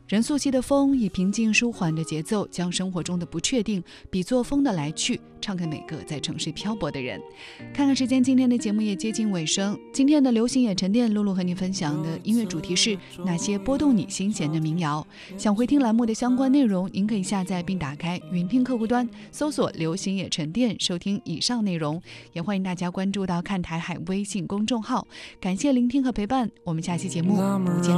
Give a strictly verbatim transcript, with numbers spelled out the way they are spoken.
任素汐的风以平静舒缓的节奏，将生活中的不确定比作风的来去，唱给每个在城市漂泊的人。看看时间，今天的节目也接近尾声。今天的流行也沉淀，露露和你分享的音乐主题是那些拨动你心弦的民谣。想回听栏目的相关内容，您可以下载并打开云听客户端，搜索流行也沉淀，收听以上内容。也欢迎大家关注到看台海微信公众号。感谢聆听和陪伴，我们下期节目不见